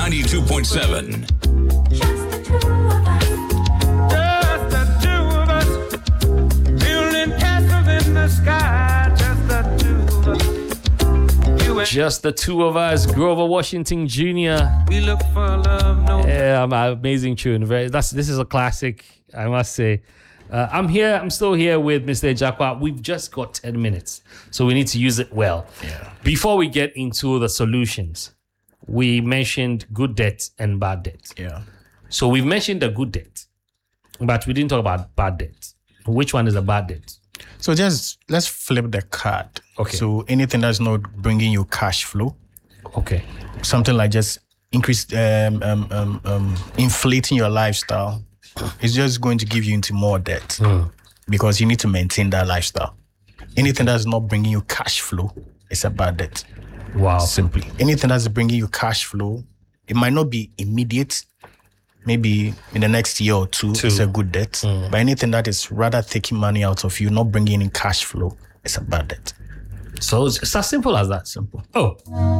92.7. Just the two of us, Grover Washington Jr. We look for love, no. Yeah, amazing tune. This is a classic, I must say. I'm still here with Mr. Ejakwa. We've just got 10 minutes, so we need to use it well. Yeah. Before we get into the solutions, we mentioned good debt and bad debt. Yeah. So we've mentioned the good debt, but we didn't talk about bad debt. Which one is a bad debt? So just let's flip the card. Okay. So anything that's not bringing you cash flow, Okay. something like just inflating your lifestyle, it's just going to give you into more debt because you need to maintain that lifestyle. Anything that's not bringing you cash flow is a bad debt. Wow. Simply. Anything that's bringing you cash flow, it might not be immediate. Maybe in the next year or two, it's a good debt. But anything that is rather taking money out of you, not bringing in cash flow, it's a bad debt. So it's as simple as that. Simple. Oh.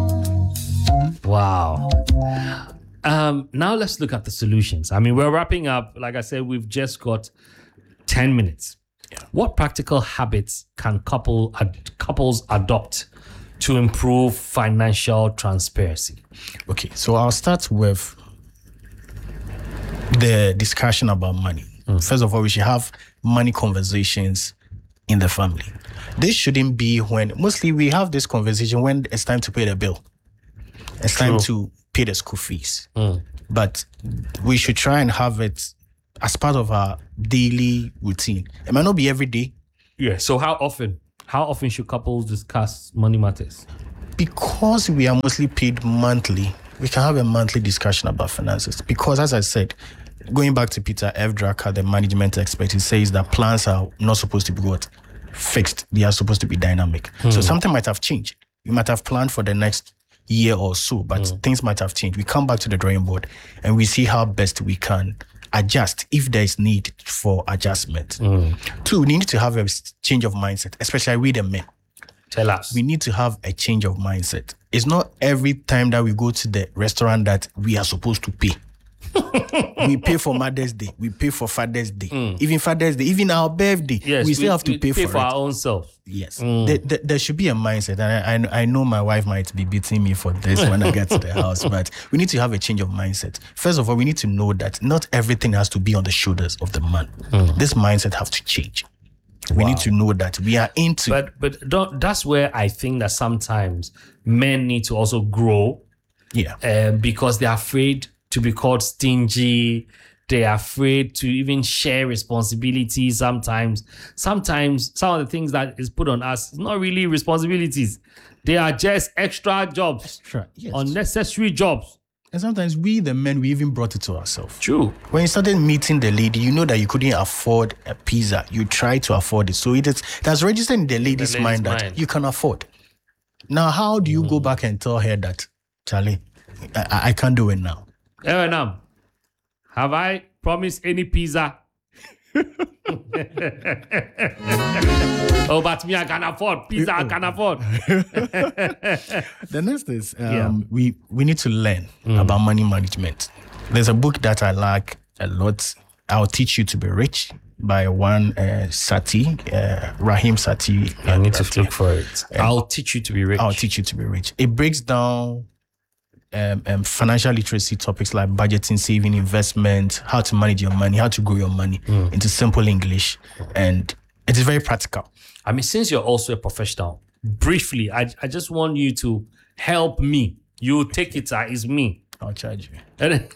Wow. Now let's look at the solutions. I mean, we're wrapping up. Like I said, we've just got 10 minutes. Yeah. What practical habits can couples adopt to improve financial transparency? Okay, so I'll start with the discussion about money. First of all, we should have money conversations in the family. This shouldn't be when, mostly we have this conversation when it's time to pay the bill. It's time to pay the school fees. But we should try and have it as part of our daily routine. It might not be every day. Yeah. So how often should couples discuss money matters? Because we are mostly paid monthly, we can have a monthly discussion about finances. Because as I said, going back to Peter F. Drucker, the management expert, he says that plans are not supposed to be what? Fixed. They are supposed to be dynamic. So something might have changed. You might have planned for the next year or so, but things might have changed. We come back to the drawing board and we see how best we can adjust if there is need for adjustment. Two, we need to have a change of mindset, especially we the men. Tell us. We need to have a change of mindset. It's not every time that we go to the restaurant that we are supposed to pay. We pay for Mother's Day. We pay for Father's Day. Even Father's Day, even our birthday, Yes, we still have to pay for our it. own self. Yes. There should be a mindset. And I know my wife might be beating me for this when I get to the house, but we need to have a change of mindset. First of all, we need to know that not everything has to be on the shoulders of the man. This mindset has to change. We need to know that we are into. But that's where I think that sometimes men need to also grow. Yeah. Because they're afraid to be called stingy. They're afraid to even share responsibilities sometimes. Sometimes some of the things that is put on us is not really responsibilities. They are just extra jobs. Yes. Unnecessary jobs. And sometimes we, the men, we even brought it to ourselves. True. When you started meeting the lady, you know that you couldn't afford a pizza. You tried to afford it. So that's registered in the lady's mind that you can afford. Now, how do you go back and tell her that, Charlie, I can't do it now? Have I promised any pizza? Oh, but me, I can afford pizza. I can afford. The next is we need to learn about money management. There's a book that I like a lot. I'll Teach You to Be Rich by one Sati, Rahim Sati. I need to look for it. I'll Teach You to Be Rich. I'll Teach You to Be Rich. It breaks down financial literacy topics like budgeting, saving, investment, how to manage your money, how to grow your money into simple English. And it is very practical. I mean, since you're also a professional, briefly, I just want you to help me. You take it, it's me. I'll charge you.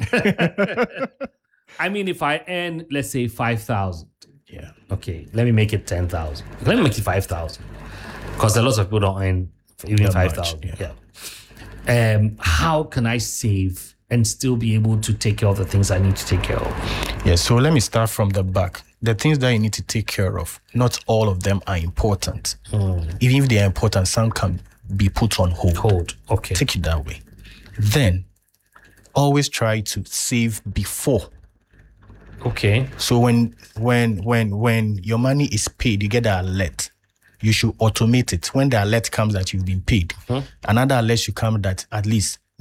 I mean, if I earn, let's say 5,000. Yeah. Okay, let me make it 10,000. Let me make it 5,000. Because a lot of people don't earn even 5,000. Yeah. How can I save and still be able to take care of the things I need to take care of? Yeah, so let me start from the back. The things that you need to take care of, not all of them are important. Even if they are important, some can be put on hold. Okay. Take it that way. Then, always try to save before. Okay. So when your money is paid, you get an alert. You should automate it. When the alert comes that you've been paid, another alert should come that at least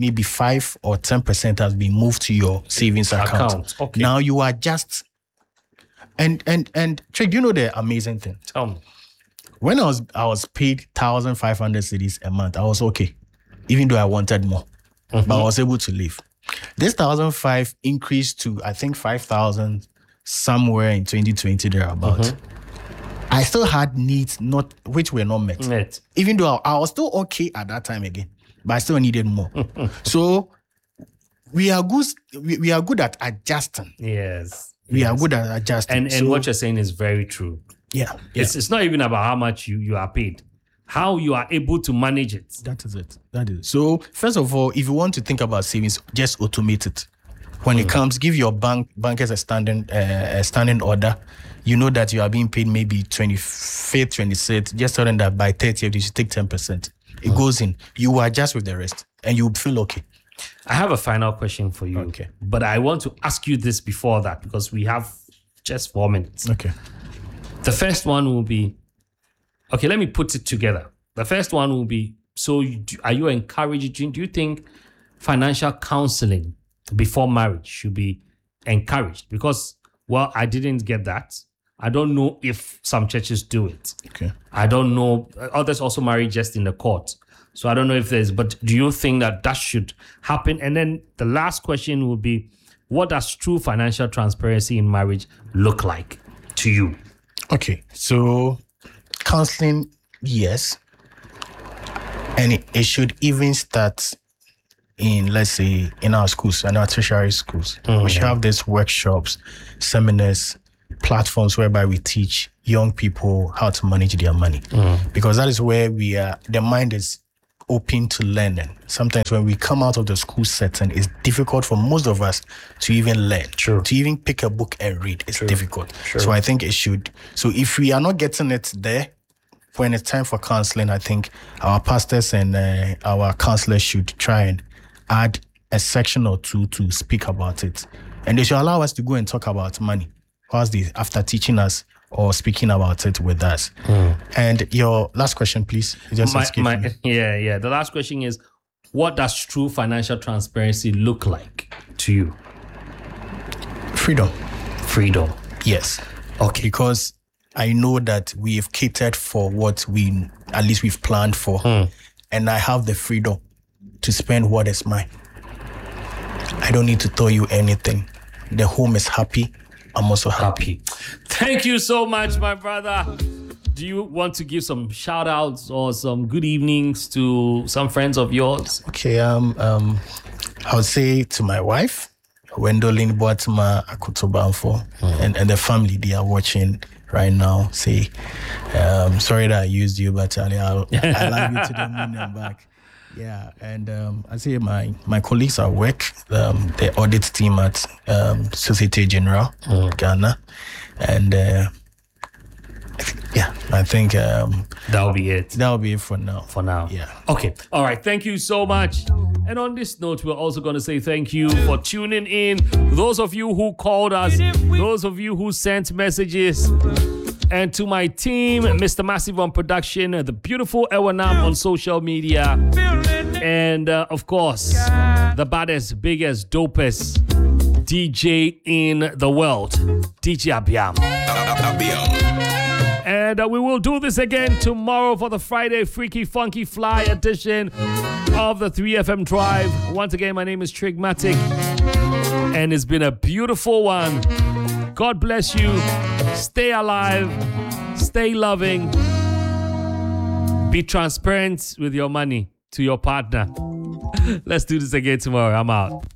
maybe 5 or 10% has been moved to your savings account. Okay. Now you are just and Trick, do you know the amazing thing? Tell me. When I was paid 1,500 cedis a month, I was okay, even though I wanted more, but I was able to live. This 1,500 increased to I think 5,000 somewhere in 2020 thereabout. I still had needs which were not met. Even though I was still okay at that time again, but I still needed more. So we are good. We are good at adjusting. Yes. We are good at adjusting. And what you're saying is very true. Yeah. It's not even about how much you are paid, how you are able to manage it. That is it. So first of all, if you want to think about savings, just automate it. When it comes, give your bankers a standing order. You know that you are being paid maybe 25th, 26th. Just tell them that by 30th, you should take 10%. It goes in. You adjust with the rest and you feel okay. I have a final question for you. Okay. But I want to ask you this before that because we have just 4 minutes. Okay. The first one will be, okay, let me put it together. The first one will be, are you encouraging, do you think financial counseling before marriage should be encouraged? Because, well, I didn't get that. I don't know if some churches do it. Okay. I don't know. Others also marry just in the court. So I don't know if but do you think that should happen? And then the last question will be, what does true financial transparency in marriage look like to you? Okay. So counseling, yes. And it should even start in, let's say, in our schools, in our tertiary schools. We should have these workshops, seminars, platforms whereby we teach young people how to manage their money. Because that is where the mind is open to learning. Sometimes when we come out of the school setting, it's difficult for most of us to even learn. True. To even pick a book and read, it's difficult. So I think it should. So if we are not getting it there, when it's time for counseling, I think our pastors and our counselors should try and add a section or two to speak about it. And they should allow us to go and talk about money after teaching us or speaking about it with us. And your last question, please. Just The last question is, what does true financial transparency look like to you? Freedom. Yes. Okay. Because I know that we have catered for what we've planned for. And I have the freedom to spend what is mine. I don't need to tell you anything. The home is happy. I'm also happy. Thank you so much, my brother. Do you want to give some shout outs or some good evenings to some friends of yours? Okay, I would say to my wife, Wendolin Boatma Akutobanfo, and the family, they are watching right now. Say, sorry that I used you, but I love you to the moon and back. Yeah, and I say my colleagues at work, the audit team at Societe Generale Ghana, and I think that'll be it. That'll be it for now. Yeah. Okay. All right. Thank you so much. And on this note, we're also going to say thank you for tuning in. Those of you who called us, those of you who sent messages. And to my team, Mr. Massive on production, the beautiful Ewanam on social media. And of course, the baddest, biggest, dopest DJ in the world, DJ Abiam. And we will do this again tomorrow for the Friday Freaky Funky Fly edition of the 3FM Drive. Once again, my name is Trigmatic. And it's been a beautiful one. God bless you. Stay alive. Stay loving. Be transparent with your money to your partner. Let's do this again tomorrow. I'm out.